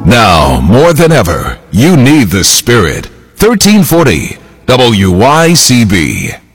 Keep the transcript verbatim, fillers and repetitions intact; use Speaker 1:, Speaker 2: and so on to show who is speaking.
Speaker 1: Now, more than ever, you need the Spirit. thirteen forty W Y C B.